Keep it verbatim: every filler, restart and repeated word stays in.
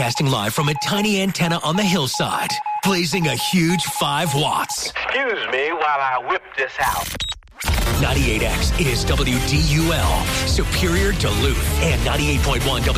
Casting live from a tiny antenna on the hillside, blazing a huge five watts. Excuse me while I whip this out. ninety-eight X is W D U L, Superior Duluth, and ninety-eight point one W